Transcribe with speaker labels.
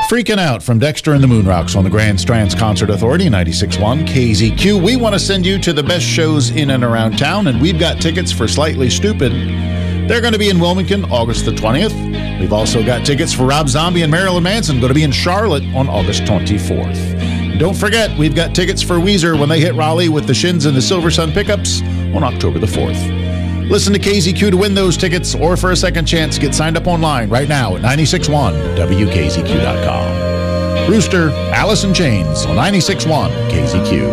Speaker 1: Freaking Out from Dexter and the Moonrocks on the Grand Strands Concert Authority, 96.1 KZQ. We want to send you to the best shows in and around town, and we've got tickets for Slightly Stupid. They're going to be in Wilmington August the 20th. We've also got tickets for Rob Zombie and Marilyn Manson, going to be in Charlotte on August 24th. And don't forget, we've got tickets for Weezer when they hit Raleigh with the Shins and the Silver Sun Pickups on October the 4th. Listen to KZQ to win those tickets, or for a second chance, get signed up online right now at 961WKZQ.com. Rooster, Alice in Chains on 96.1 KZQ.